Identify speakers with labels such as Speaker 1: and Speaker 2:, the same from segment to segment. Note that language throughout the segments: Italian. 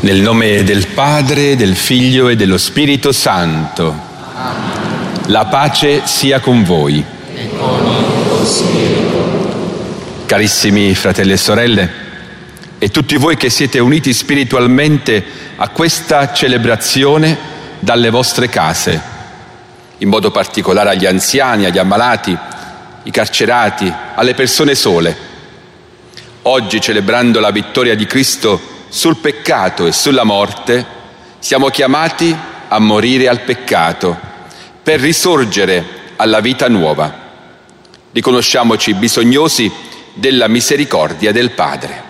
Speaker 1: Nel nome del Padre, del Figlio e dello Spirito Santo.
Speaker 2: Amen.
Speaker 1: La pace sia con voi.
Speaker 2: E con il tuo spirito.
Speaker 1: Carissimi fratelli e sorelle, e tutti voi che siete uniti spiritualmente a questa celebrazione dalle vostre case, in modo particolare agli anziani, agli ammalati, i carcerati, alle persone sole. Oggi, celebrando la vittoria di Cristo sul peccato e sulla morte, siamo chiamati a morire al peccato per risorgere alla vita nuova. Riconosciamoci bisognosi della misericordia del Padre.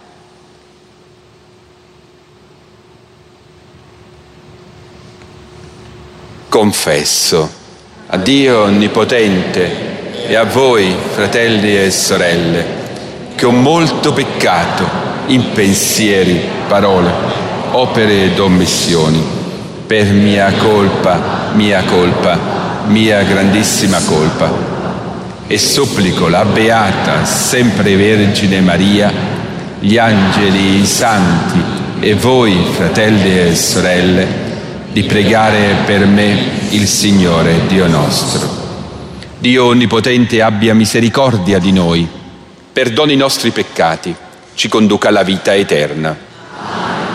Speaker 1: Confesso a Dio Onnipotente e a voi, fratelli e sorelle, che ho molto peccato in pensieri, parole, opere ed omissioni, per mia colpa, mia grandissima colpa. E supplico la Beata sempre Vergine Maria, gli angeli, i santi e voi, fratelli e sorelle, di pregare per me il Signore Dio nostro. Dio Onnipotente abbia misericordia di noi, perdoni i nostri peccati, ci conduca alla vita eterna.